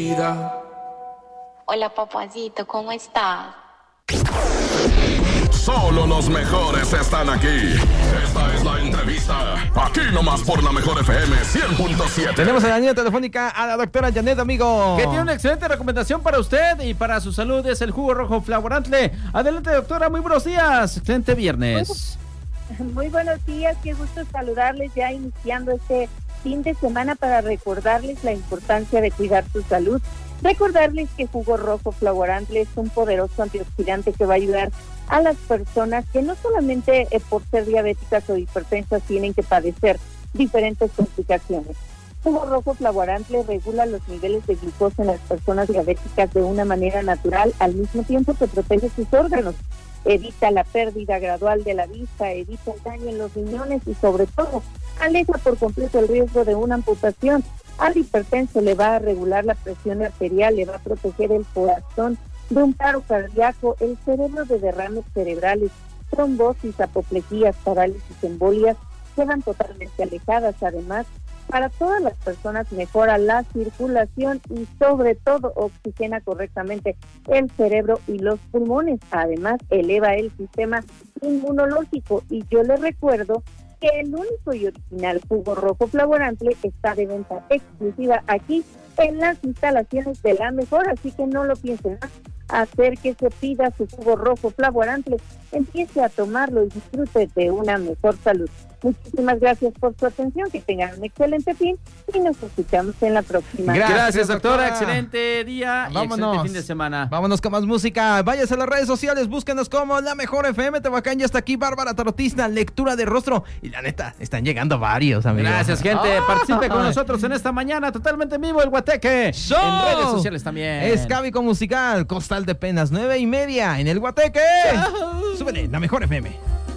vida. Hola, papacito, ¿cómo estás? Solo los mejores están aquí. Esta es la entrevista. Aquí nomás por la Mejor FM 100.7. Tenemos en la línea telefónica a la doctora Janet, amigo. Que tiene una excelente recomendación para usted y para su salud. Es el jugo rojo Flavorantle. Adelante, doctora, muy buenos días. Excelente viernes. Muy buenos días, qué gusto saludarles ya iniciando este fin de semana para recordarles la importancia de cuidar su salud. Recordarles que jugo rojo Flavorantle es un poderoso antioxidante que va a ayudar a las personas que no solamente por ser diabéticas o hipertensas tienen que padecer diferentes complicaciones. Jugo rojo Flavorantle regula los niveles de glucosa en las personas diabéticas de una manera natural, al mismo tiempo que protege sus órganos. Evita la pérdida gradual de la vista, evita el daño en los riñones y sobre todo aleja por completo el riesgo de una amputación. Al hipertenso le va a regular la presión arterial, le va a proteger el corazón de un paro cardíaco, el cerebro de derrames cerebrales, trombosis, apoplejías, parálisis, embolias, quedan totalmente alejadas. Además, para todas las personas mejora la circulación y sobre todo oxigena correctamente el cerebro y los pulmones. Además, eleva el sistema inmunológico y yo les recuerdo que el único y original jugo rojo Flavorantle está de venta exclusiva aquí en las instalaciones de La Mejor, así que no lo piensen más. Acérquese, pida su jugo rojo Flavorantle, empiece a tomarlo y disfrute de una mejor salud. Muchísimas gracias por su atención, que tengan un excelente fin y nos escuchamos en la próxima. Gracias, doctora. Excelente día y excelente fin de semana. Vámonos con más música. Váyase a las redes sociales, búsquenos como La Mejor FM Tehuacán. Ya está aquí Bárbara Tarotista, lectura de rostro. Y la neta, están llegando varios, amigos. Gracias, gente. Participe con nosotros en esta mañana totalmente en vivo, el Guateque. Show. En redes sociales también. Escábico Musical, Costal de Penas, 9:30 en el Guateque. Súbele, La Mejor FM.